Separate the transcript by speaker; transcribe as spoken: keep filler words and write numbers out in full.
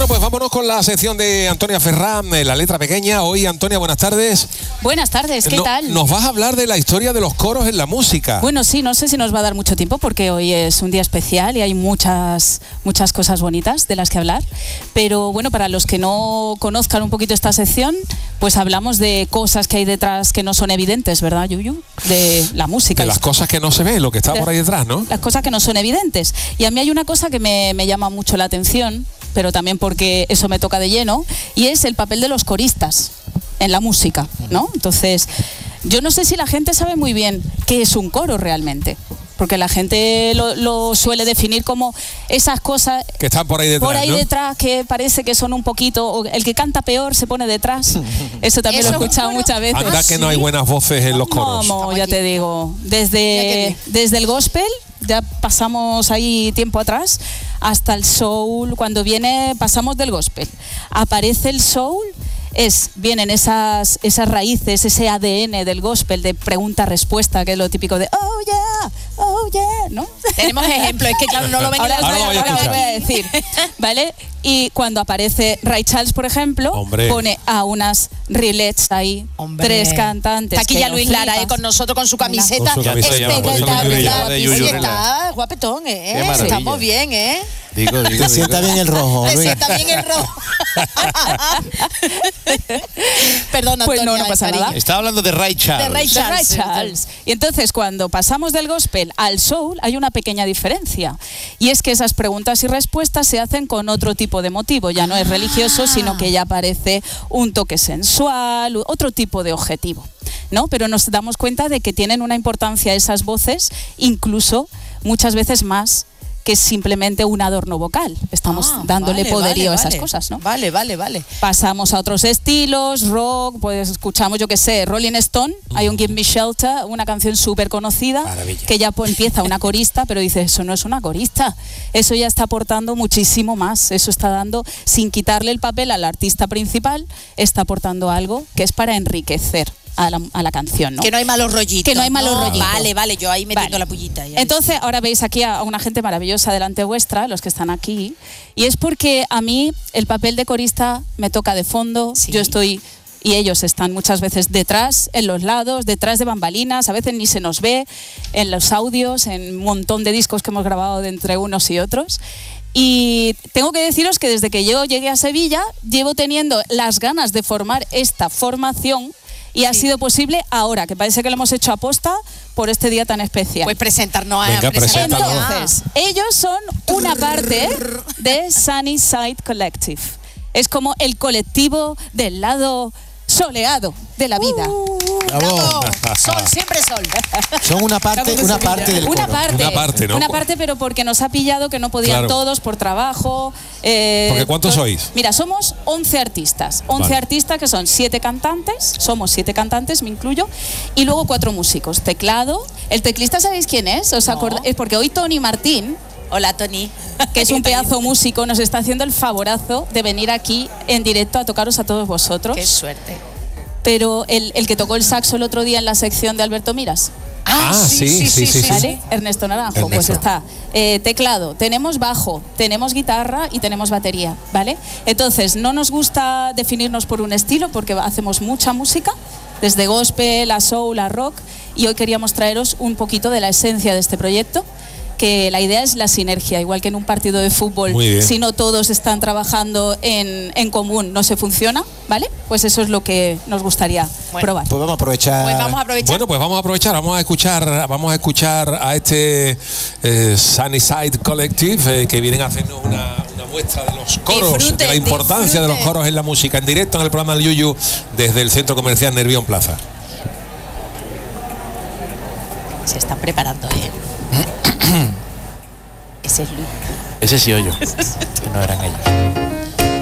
Speaker 1: Bueno, pues vámonos con la sección de Antonia Ferrán, la letra pequeña. Hoy, Antonia, buenas tardes.
Speaker 2: Buenas tardes, ¿qué
Speaker 1: no,
Speaker 2: tal?
Speaker 1: Nos vas a hablar de la historia de los coros en la música.
Speaker 2: Bueno, sí, no sé si nos va a dar mucho tiempo porque hoy es un día especial y hay muchas, muchas cosas bonitas de las que hablar. Pero bueno, para los que no conozcan un poquito esta sección, pues hablamos de cosas que hay detrás que no son evidentes, ¿verdad, Yuyu? De la música.
Speaker 1: De las cosas que no se ven, lo que está
Speaker 2: de,
Speaker 1: por ahí detrás, ¿no?
Speaker 2: Las cosas que no son evidentes. Y a mí hay una cosa que me, me llama mucho la atención, pero también porque eso me toca de lleno, y es el papel de los coristas en la música, ¿no? Entonces, yo no sé si la gente sabe muy bien qué es un coro realmente, porque la gente lo, lo suele definir como esas cosas
Speaker 1: que están por ahí detrás,
Speaker 2: por ahí
Speaker 1: ¿no?
Speaker 2: detrás, que parece que son un poquito, o el que canta peor se pone detrás. Eso también ¿Eso lo he escuchado bueno? muchas veces.
Speaker 1: Anda que no hay buenas voces en los coros.
Speaker 2: Vamos, ya te digo, desde, desde el gospel, ya pasamos ahí tiempo atrás, hasta el soul. Cuando viene, pasamos del gospel, aparece el soul, es, vienen esas, esas raíces, ese A D N del gospel de pregunta-respuesta, que es lo típico de oh yeah, oh yeah, ¿no?
Speaker 3: Tenemos ejemplos, es que claro, no lo ven.
Speaker 2: Ahora,
Speaker 1: ahora,
Speaker 2: ahora, ahora lo voy a decir, ¿vale? Y cuando aparece Ray Charles, por ejemplo, Hombre. pone a unas Rillets ahí, Hombre. tres cantantes.
Speaker 3: Está aquí ya Luis Lara, eh, con nosotros, con su camiseta.
Speaker 1: Con su camiseta
Speaker 3: espectacular. Y está guapetón, ¿eh? Estamos bien, ¿eh?
Speaker 4: Digo, digo, Te sienta bien el rojo.
Speaker 3: Te sienta bien el rojo. Perdón, Antonia.
Speaker 2: Pues no, no pasa nada.
Speaker 4: Estaba hablando de Ray Charles.
Speaker 3: De Ray Charles.
Speaker 2: De Ray Charles. Y entonces, cuando pasamos del gospel al soul, hay una pequeña diferencia. Y es que esas preguntas y respuestas se hacen con otro tipo de motivo. Ya no es religioso, sino que ya aparece un toque sensual, otro tipo de objetivo, ¿no? Pero nos damos cuenta de que tienen una importancia esas voces, incluso muchas veces más que simplemente un adorno vocal. Estamos ah, dándole vale, poderío vale, a esas
Speaker 3: vale.
Speaker 2: cosas, ¿no?
Speaker 3: Vale, vale, vale.
Speaker 2: Pasamos a otros estilos, rock, pues escuchamos, yo qué sé, Rolling Stone, mm. hay un Give Me Shelter, una canción súper conocida, Maravilla. que ya pues, empieza una corista, pero dice, eso no es una corista, eso ya está aportando muchísimo más, eso está dando, sin quitarle el papel al artista principal, está aportando algo que es para enriquecer A la, a la canción, ¿no?
Speaker 3: Que no hay malos rollitos.
Speaker 2: Que no hay malos no, rollitos.
Speaker 3: Vale, vale, yo ahí metiendo
Speaker 2: vale.
Speaker 3: la pullita. Ya
Speaker 2: Entonces, ahora veis aquí a una gente maravillosa delante vuestra, los que están aquí, y es porque a mí el papel de corista me toca de fondo, sí. yo estoy, y ellos están muchas veces detrás, en los lados, detrás de bambalinas, a veces ni se nos ve, en los audios, en un montón de discos que hemos grabado de entre unos y otros. Y tengo que deciros que desde que yo llegué a Sevilla, llevo teniendo las ganas de formar esta formación. Y ha sí. sido posible ahora, que parece que lo hemos hecho a posta por este día tan especial.
Speaker 3: Pues presentarnos a
Speaker 1: Venga, presentarnos.
Speaker 2: Entonces, ellos son una parte de Sunny Side Collective. Es como el colectivo del lado soleado de la vida.
Speaker 3: Uh, bravo. Sol, siempre sol.
Speaker 4: Son una parte, una parte del
Speaker 2: una
Speaker 4: coro.
Speaker 2: parte,
Speaker 1: una parte, ¿no?
Speaker 2: Una parte, pero porque nos ha pillado que no podían claro. todos por trabajo.
Speaker 1: Eh, porque ¿cuántos sois?
Speaker 2: Mira, somos once artistas. once vale. artistas que son siete cantantes. Somos siete cantantes, me incluyo. Y luego cuatro músicos. Teclado. El teclista, ¿sabéis quién es? ¿Os no. acordáis? Es porque hoy Tony Martín.
Speaker 3: Hola, Tony.
Speaker 2: Que es un pedazo músico, nos está haciendo el favorazo de venir aquí en directo a tocaros a todos vosotros.
Speaker 3: Qué suerte.
Speaker 2: Pero el, el que tocó el saxo el otro día en la sección de Alberto Miras.
Speaker 1: Ah, ah sí, sí, sí, sí, sí,
Speaker 2: ¿vale?
Speaker 1: sí.
Speaker 2: Ernesto Naranjo,
Speaker 1: Ernesto.
Speaker 2: pues está. Eh, teclado, tenemos bajo, tenemos guitarra y tenemos batería, ¿vale? Entonces, no nos gusta definirnos por un estilo porque hacemos mucha música, desde gospel a soul a rock, y hoy queríamos traeros un poquito de la esencia de este proyecto, que la idea es la sinergia, igual que en un partido de fútbol, si no todos están trabajando en, en común, no se funciona, ¿vale? Pues eso es lo que nos gustaría
Speaker 3: bueno,
Speaker 2: probar.
Speaker 4: Pues vamos a aprovechar.
Speaker 3: Pues vamos a aprovechar.
Speaker 1: Bueno, pues vamos a aprovechar, vamos a escuchar, vamos a escuchar a este eh, Sunnyside Collective eh, que vienen a hacernos una, una muestra de los coros, disfrute, de la importancia disfrute. de los coros en la música, en directo en el programa del Yuyu desde el Centro Comercial Nervión Plaza.
Speaker 3: Se están preparando, ¿eh? Ese es Luis.
Speaker 4: Ese sí, yo. Que no eran ellos.